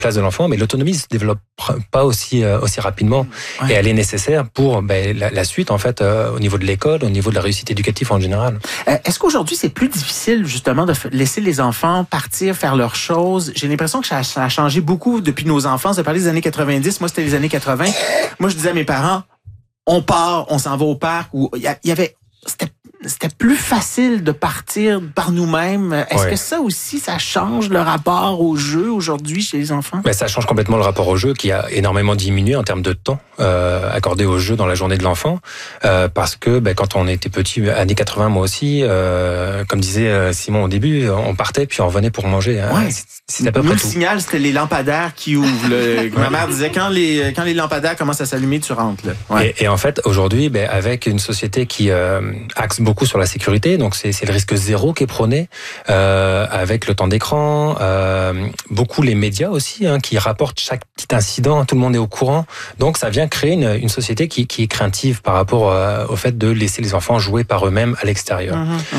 place de l'enfant, mais l'autonomie se développe pas aussi rapidement. Et elle est nécessaire pour la suite, en fait, au niveau de l'école, au niveau de la réussite éducative en général. Est-ce qu'aujourd'hui, c'est plus difficile, justement, de laisser les enfants partir, faire leurs choses? J'ai l'impression que ça a changé beaucoup depuis nos enfances. J'ai parlé des années 90. Moi, c'était les années 80. Moi, je disais à mes parents, on part, on s'en va au parc. Il y avait... C'était plus facile de partir par nous-mêmes. Est-ce que ça aussi, ça change le rapport au jeu aujourd'hui chez les enfants? Ça change complètement le rapport au jeu qui a énormément diminué en termes de temps accordé au jeu dans la journée de l'enfant. Parce que quand on était petit, années 80, moi aussi, comme disait Simon au début, on partait puis on revenait pour manger. C'est à peu près tout. Le signal, c'était les lampadaires qui ouvrent. Ma mère disait, quand les lampadaires commencent à s'allumer, tu rentres. Là. Et en fait, aujourd'hui, avec une société qui axe beaucoup sur la sécurité, donc c'est le risque zéro qui est prôné, avec le temps d'écran, beaucoup les médias aussi, qui rapportent chaque petit incident, tout le monde est au courant, donc ça vient créer une société qui est craintive par rapport au fait de laisser les enfants jouer par eux-mêmes à l'extérieur.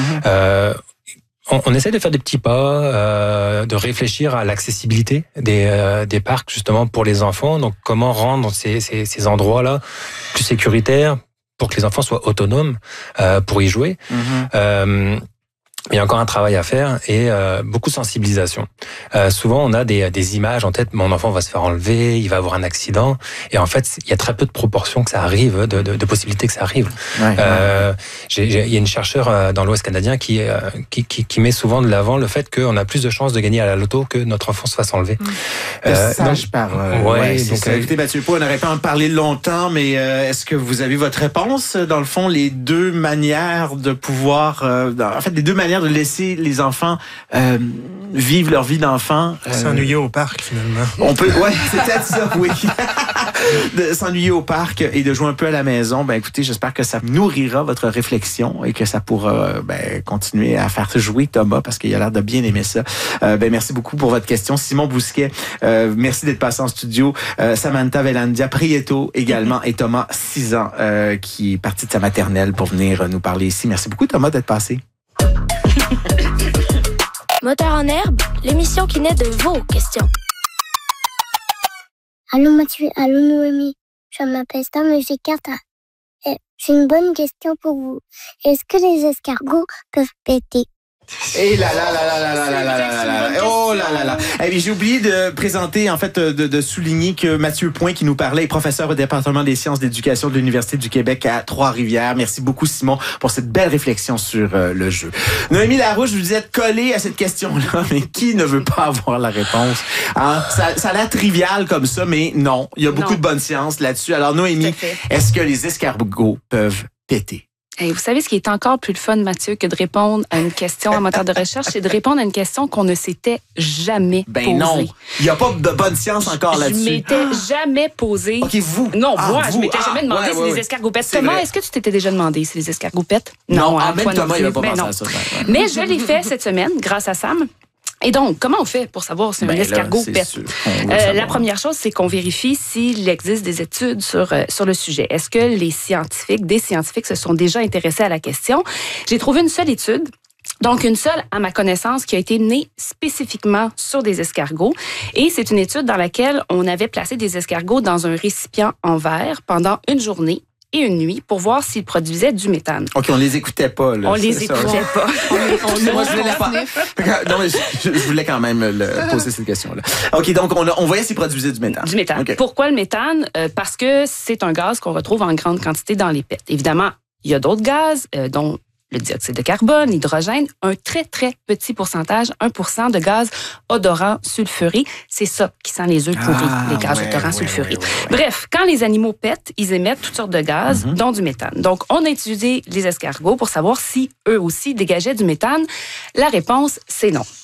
On essaie de faire des petits pas, de réfléchir à l'accessibilité des parcs justement pour les enfants, donc comment rendre ces endroits-là plus sécuritaires, pour que les enfants soient autonomes pour y jouer. Il y a encore un travail à faire et beaucoup de sensibilisation. Souvent, on a des images en tête. Mon enfant va se faire enlever, il va avoir un accident. Et en fait, il y a très peu de proportions que ça arrive, de possibilités que ça arrive. Il y a une chercheure dans l'Ouest canadien qui met souvent de l'avant le fait qu'on a plus de chances de gagner à la loto que notre enfant se fasse enlever. Écoutez, Mathieu Poux, on n'aurait pas en parler longtemps, mais est-ce que vous avez votre réponse? Dans le fond, les deux manières de pouvoir... les deux manières de laisser les enfants vivre leur vie d'enfant. S'ennuyer au parc, finalement. On peut, c'est peut-être ça, oui. De s'ennuyer au parc et de jouer un peu à la maison. Écoutez, j'espère que ça nourrira votre réflexion et que ça pourra continuer à faire jouer Thomas parce qu'il a l'air de bien aimer ça. Merci beaucoup pour votre question. Simon Bousquet, merci d'être passé en studio. Samantha Velandia Prieto également et Thomas, 6 ans, qui est parti de sa maternelle pour venir nous parler ici. Merci beaucoup, Thomas, d'être passé. Moteur en herbe, l'émission qui naît de vos questions. Allô Mathieu, allô Noémie, je m'appelle Stam et j'ai 4 ans. J'ai une bonne question pour vous. Est-ce que les escargots peuvent péter? Et oh là là là. J'ai oublié de présenter, en fait, de souligner que Mathieu Point, qui nous parlait, est professeur au département des sciences d'éducation de l'Université du Québec à Trois-Rivières. Merci beaucoup, Simon, pour cette belle réflexion sur le jeu. Noémie Larouche, je vous êtes collée à cette question-là, mais qui ne veut pas avoir la réponse? Ça a l'air trivial comme ça, mais non. Il y a beaucoup de bonnes sciences là-dessus. Alors, Noémie, est-ce que les escargots peuvent péter? Et vous savez, ce qui est encore plus le fun, Mathieu, que de répondre à une question en moteur de recherche, c'est de répondre à une question qu'on ne s'était jamais posée. Non, il n'y a pas de bonne science encore là-dessus. Je m'étais jamais posée. OK, vous? Non, moi, je m'étais jamais demandé si les escargots pètent. Thomas, est-ce que tu t'étais déjà demandé si les escargots pètent? Non, même Thomas, il n'a pas pensé à ça. Mais je l'ai fait cette semaine, grâce à Sam. Et donc, comment on fait pour savoir si un escargot pète? La première chose, c'est qu'on vérifie s'il existe des études sur le sujet. Est-ce que des scientifiques se sont déjà intéressés à la question? J'ai trouvé une seule étude. Donc, une seule, à ma connaissance, qui a été menée spécifiquement sur des escargots. Et c'est une étude dans laquelle on avait placé des escargots dans un récipient en verre pendant une journée et une nuit pour voir s'ils produisaient du méthane. OK, on les écoutait pas. Là, on les écoutait pas. Moi, je voulais pas. Non, mais je voulais quand même poser cette question-là. OK, donc on voyait s'ils produisaient du méthane. Du méthane. Okay. Pourquoi le méthane? Parce que c'est un gaz qu'on retrouve en grande quantité dans les pets. Évidemment, il y a d'autres gaz, dont le dioxyde de carbone, l'hydrogène, un très, très petit pourcentage, 1% de gaz odorant sulfuré. C'est ça qui sent les œufs pourris, les gaz odorants sulfurés. Bref, quand les animaux pètent, ils émettent toutes sortes de gaz, dont du méthane. Donc, on a utilisé les escargots pour savoir si eux aussi dégageaient du méthane. La réponse, c'est non.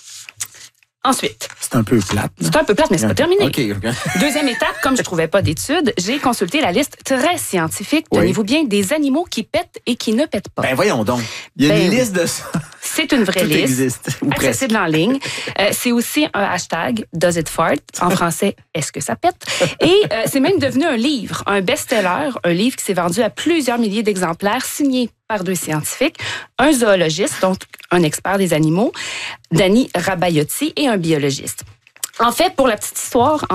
Ensuite. C'est un peu plate. C'est un peu plate, mais c'est pas terminé. Okay. Deuxième étape, comme je trouvais pas d'études, j'ai consulté la liste très scientifique, tenez-vous bien, des animaux qui pètent et qui ne pètent pas. Voyons donc. Il y a une liste de ça. C'est une vraie liste. Existe, accessible en ligne. C'est aussi un hashtag, Does it fart? En français, est-ce que ça pète? Et c'est même devenu un livre, un best-seller, un livre qui s'est vendu à plusieurs milliers d'exemplaires, signé par 2 scientifiques, un zoologiste, donc un expert des animaux, Danny Rabaiotti, et un biologiste. En fait, pour la petite histoire,